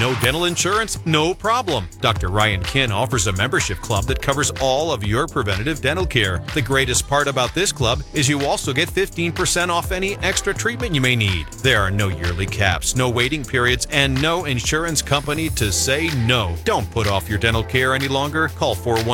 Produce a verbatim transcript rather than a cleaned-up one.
No dental insurance? No problem. Doctor Ryan Kin offers a membership club that covers all of your preventative dental care. The greatest part about this club is you also get fifteen percent off any extra treatment you may need. There are no yearly caps, no waiting periods, and no insurance company to say no. Don't put off your dental care any longer. Call four one